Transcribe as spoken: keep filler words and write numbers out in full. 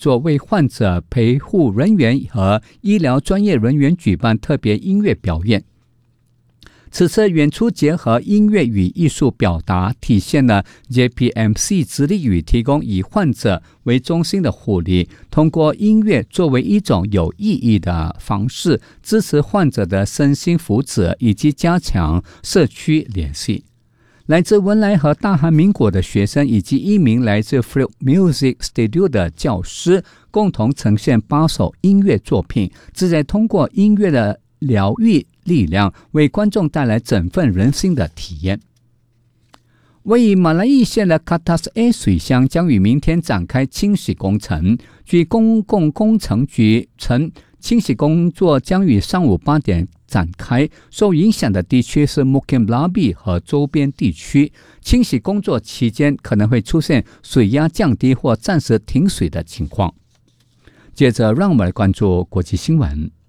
作为患者陪护人员和医疗专业人员举办特别音乐表演。此次演出结合音乐与艺术表达，体现了 J P M C 致力于提供以患者为中心的护理，通过音乐作为一种有意义的方式，支持患者的身心福祉以及加强社区联系。来自文莱和大韩民国的学生以及一名来自 Flute Music Studio 的教师共同呈现八首音乐作品，旨在通过音乐的疗愈力量为观众带来振奋人心的体验。位于马来义县的 Katas A 水箱将于明天展开清洗工程，据公共工程局称，清洗工作将于上午八点展开，受影响的地区是 Mukim Labi 和周边地区。清洗工作期间可能会出现水压降低或暂时停水的情况。接着让我们来关注国际新闻。